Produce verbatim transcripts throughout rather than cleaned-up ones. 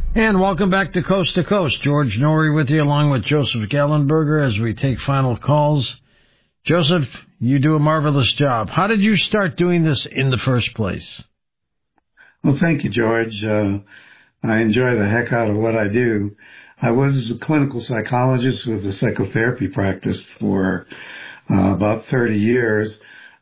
And welcome back to Coast to Coast. George Noory with you, along with Joseph Gallenberger, as we take final calls. Joseph, you do a marvelous job. How did you start doing this in the first place? Well, thank you, George. Uh, I enjoy the heck out of what I do. I was a clinical psychologist with a psychotherapy practice for uh, about thirty years,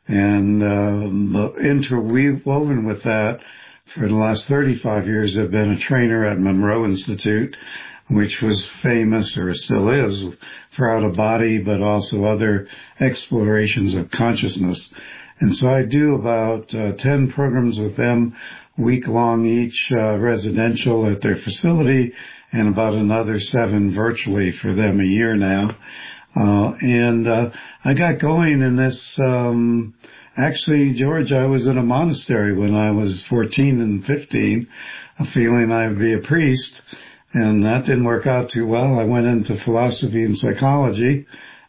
and uh, interwoven with that, for the last thirty-five years, I've been a trainer at Monroe Institute, which was famous, or still is, for out-of-body, but also other explorations of consciousness. And so I do about uh, ten programs with them, week-long each, uh, residential at their facility, and about another seven virtually for them a year now. Uh, and uh, I got going in this... Um, Actually, George, I was in a monastery when I was fourteen and fifteen, feeling I would be a priest, and that didn't work out too well. I went into philosophy and psychology,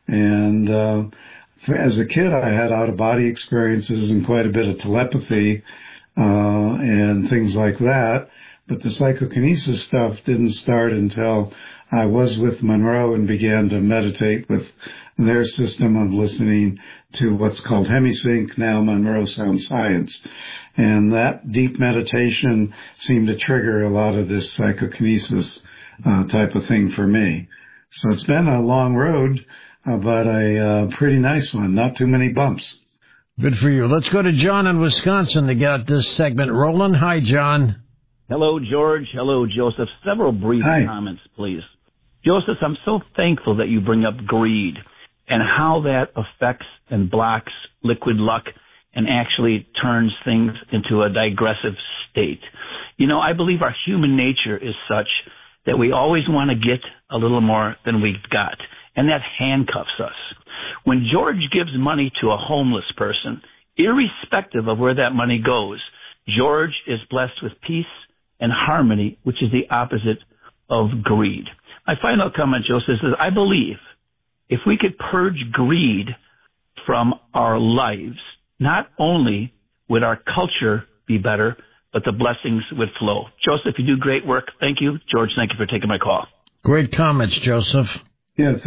and uh, as a kid, I had out-of-body experiences and quite a bit of telepathy uh, and things like that, but the psychokinesis stuff didn't start until I was with Monroe and began to meditate with their system of listening to what's called Hemisync, now Monroe Sound Science. And that deep meditation seemed to trigger a lot of this psychokinesis uh, type of thing for me. So it's been a long road, uh, but a uh, pretty nice one. Not too many bumps. Good for you. Let's go to John in Wisconsin to get this segment rolling. Hi, John. Hello, George. Hello, Joseph. Several brief Hi. comments, please. Joseph, I'm so thankful that you bring up greed and how that affects and blocks liquid luck and actually turns things into a digressive state. You know, I believe our human nature is such that we always want to get a little more than we've got, and that handcuffs us. When George gives money to a homeless person, irrespective of where that money goes, George is blessed with peace and harmony, which is the opposite of greed. My final comment, Joseph, is I believe if we could purge greed from our lives, not only would our culture be better, but the blessings would flow. Joseph, you do great work. Thank you. George, thank you for taking my call. Great comments, Joseph. Yeah.